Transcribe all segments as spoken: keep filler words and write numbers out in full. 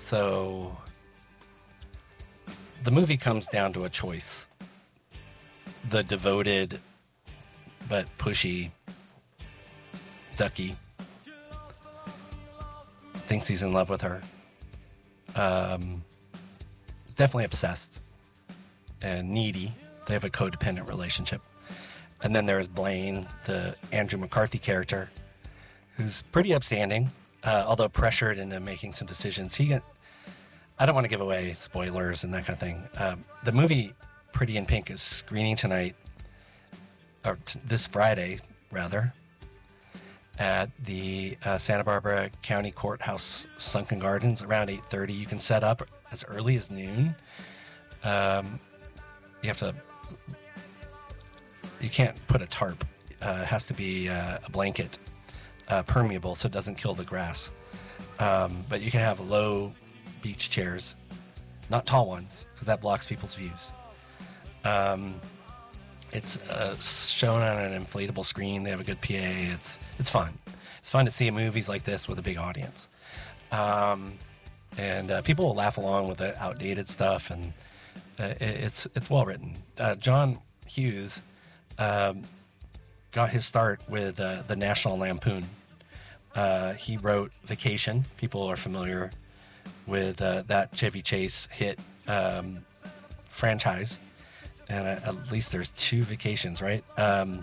So the movie comes down to a choice. The devoted but pushy Ducky thinks he's in love with her. Um, definitely obsessed and needy. They have a codependent relationship. And then there's Blaine, the Andrew McCarthy character, who's pretty upstanding, uh, although pressured into making some decisions. He, I don't want to give away spoilers and that kind of thing. Um, the movie Pretty in Pink is screening tonight, or t- this Friday, rather, at the uh, Santa Barbara County Courthouse Sunken Gardens around eight thirty. You can set up as early as noon. Um, you have to... You can't put a tarp. Uh, it has to be uh, a blanket, uh, permeable, so it doesn't kill the grass. Um, but you can have low beach chairs, not tall ones, because that blocks people's views. Um, it's uh, shown on an inflatable screen. They have a good P A. It's it's fun. It's fun to see movies like this with a big audience. Um, and uh, people will laugh along with the outdated stuff, and uh, it, it's it's well written. Uh, John Hughes um, got his start with uh, the National Lampoon. Uh, he wrote Vacation. People are familiar with uh, that Chevy Chase hit um, franchise. And uh, at least there's two Vacations, right? Um,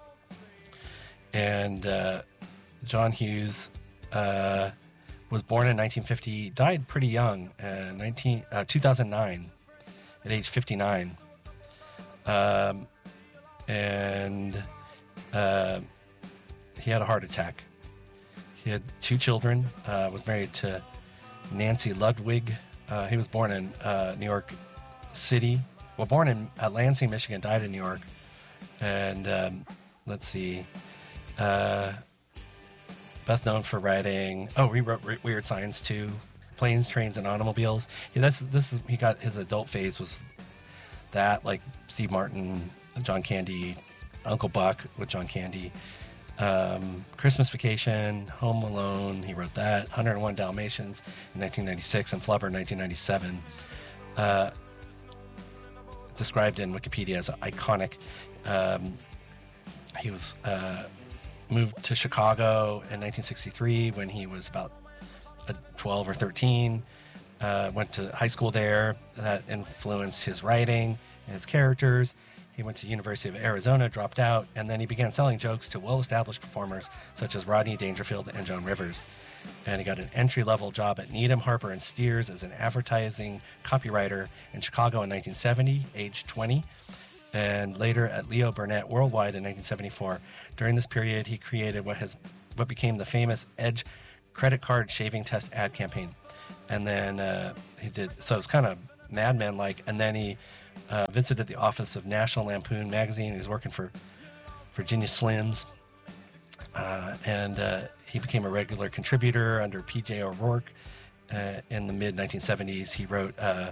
and uh, John Hughes uh, was born in nineteen fifty, died pretty young, uh, nineteen, uh, two thousand nine, at age fifty-nine. Um, and uh, he had a heart attack. He had two children, uh, was married to Nancy Ludwig. Uh, he was born in uh, New York City. Well, born in uh, Lansing, Michigan, died in New York. And um, let's see. Uh, best known for writing... Oh, he wrote Re- Weird Science too. Planes, Trains, and Automobiles. Yeah, that's, this is, he got his adult phase was that, like Steve Martin, John Candy, Uncle Buck with John Candy. Um, Christmas Vacation, Home Alone, he wrote that. one oh one Dalmatians in nineteen ninety-six, and Flubber in nineteen ninety-seven. Uh, described in Wikipedia as iconic. Um, he was uh, moved to Chicago in nineteen sixty-three when he was about twelve or thirteen. Uh, went to high school there. That influenced his writing and his characters. He went to University of Arizona, dropped out, and then he began selling jokes to well-established performers such as Rodney Dangerfield and Joan Rivers. And he got an entry-level job at Needham, Harper, and Steers as an advertising copywriter in Chicago in nineteen seventy, age twenty, and later at Leo Burnett Worldwide in nineteen seventy-four. During this period, he created what has what became the famous Edge credit card shaving test ad campaign. And then uh, he did, so it's kind of Mad Men-like, and then he uh, visited the office of National Lampoon magazine. He was working for Virginia Slims, uh, and uh, he became a regular contributor under P J O'Rourke. Uh, in the mid nineteen seventies, he wrote uh,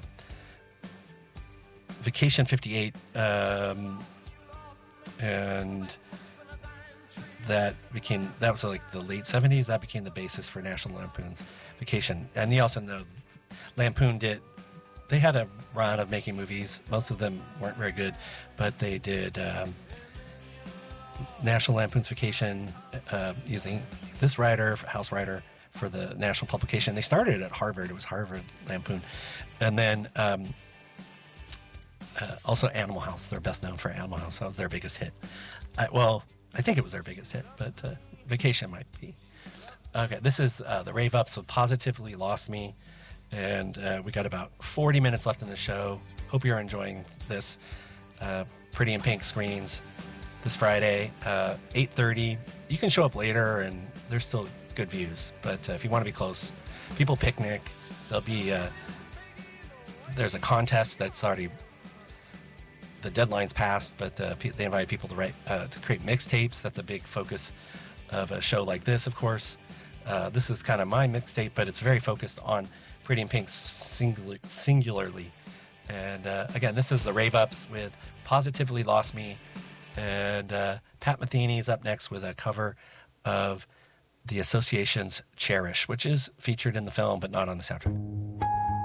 Vacation fifty-eight, um, and that became, that was like the late seventies, that became the basis for National Lampoon's Vacation. And you also know Lampoon did, they had a run of making movies. Most of them weren't very good, but they did um, National Lampoon's Vacation uh, using this writer, house writer, for the national publication. They started at Harvard. It was Harvard Lampoon. And then um, uh, also Animal House. They're best known for Animal House. That was their biggest hit. I, well, I think it was their biggest hit, but uh, Vacation might be. Okay, this is uh, the Rave Ups with Positively Lost Me. And uh, we got about forty minutes left in the show. Hope you're enjoying this. Uh, Pretty in Pink screens this Friday, uh, eight thirty. You can show up later, and there's still good views. But uh, if you want to be close, people picnic. There'll be uh, there's a contest that's already, the deadline's passed, but uh, they invite people to write uh, to create mixtapes. That's a big focus of a show like this, of course. Uh, this is kind of my mixtape, but it's very focused on Pretty in Pink singular, singularly. And uh, again, this is the Rave Ups with Positively Lost Me. And uh, Pat Metheny's up next with a cover of the Association's Cherish, which is featured in the film but not on the soundtrack.